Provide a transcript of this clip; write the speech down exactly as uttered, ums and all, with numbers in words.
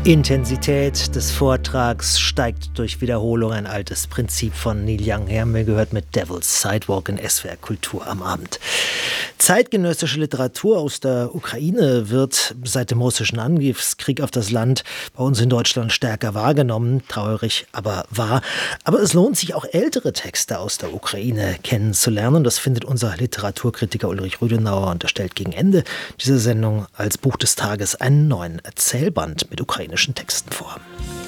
Intensität des Vortrags steigt durch Wiederholung, ein altes Prinzip von Neil Young. Haben wir gehört mit Devil's Sidewalk in S W R Kultur am Abend. Zeitgenössische Literatur aus der Ukraine wird seit dem russischen Angriffskrieg auf das Land bei uns in Deutschland stärker wahrgenommen. Traurig, aber wahr. Aber es lohnt sich auch, ältere Texte aus der Ukraine kennenzulernen. Das findet unser Literaturkritiker Ulrich Rüdenauer und er stellt gegen Ende dieser Sendung als Buch des Tages einen neuen Erzählband mit ukrainischen Texten vor.